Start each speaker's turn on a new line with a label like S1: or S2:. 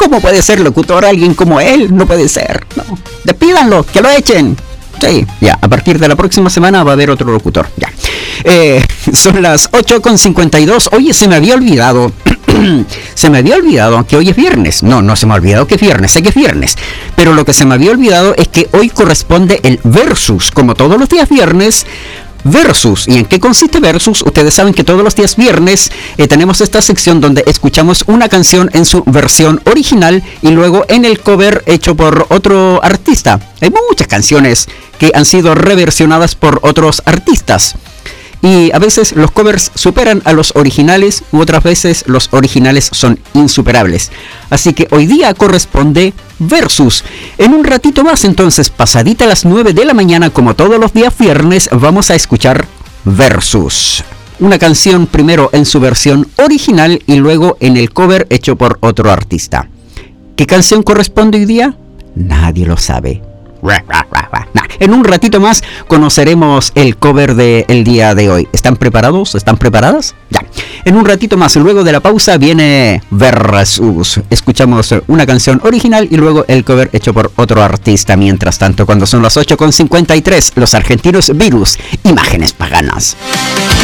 S1: ¿Cómo puede ser locutor alguien como él? No puede ser. No. Despídanlo, que lo echen. Sí, ya, a partir de la próxima semana va a haber otro locutor. Ya. Son las 8:52. Oye, se me había olvidado. Se me había olvidado que hoy es viernes. No se me ha olvidado que es viernes. Sé que es viernes. Pero lo que se me había olvidado es que hoy corresponde el Versus. Como todos los días viernes, Versus. ¿Y en qué consiste Versus? Ustedes saben que todos los días viernes tenemos esta sección donde escuchamos una canción en su versión original y luego en el cover hecho por otro artista. Hay muchas canciones que han sido reversionadas por otros artistas. Y a veces los covers superan a los originales, u otras veces los originales son insuperables. Así que hoy día corresponde Versus. En un ratito más, entonces, pasadita a las 9 de la mañana, como todos los días viernes, vamos a escuchar Versus. Una canción primero en su versión original y luego en el cover hecho por otro artista. ¿Qué canción corresponde hoy día? Nadie lo sabe. En un ratito más conoceremos el cover del día de hoy. ¿Están preparados? ¿Están preparadas? Ya. En un ratito más, luego de la pausa, viene Versus. Escuchamos una canción original y luego el cover hecho por otro artista. Mientras tanto, cuando son las 8:53, los argentinos Virus, Imágenes Paganas.